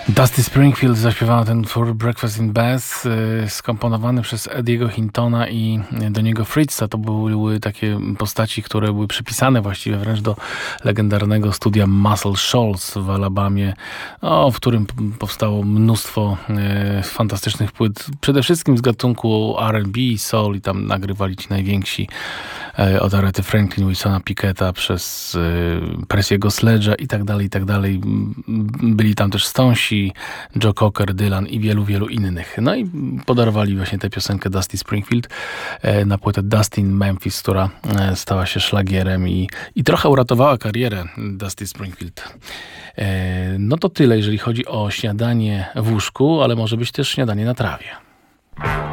Dusty Springfield zaśpiewała ten utwór Breakfast in Bath, skomponowany przez Ediego Hintona i Donniego Fritza. To były takie postaci, które były przypisane właściwie wręcz do legendarnego studia Muscle Shoals w Alabamie, w którym powstało mnóstwo fantastycznych płyt, przede wszystkim z gatunku R&B, soul, i tam nagrywali ci najwięksi, od Arethy Franklin, Wilsona Picketta przez Percy'ego Sledge'a i tak dalej, i tak dalej. Byli tam też Stonesi, Joe Cocker, Dylan i wielu, wielu innych. No i podarowali właśnie tę piosenkę Dusty Springfield na płytę Dusty in Memphis, która stała się szlagierem i trochę uratowała karierę Dusty Springfield. No to tyle, jeżeli chodzi o śniadanie w łóżku, ale może być też śniadanie na trawie.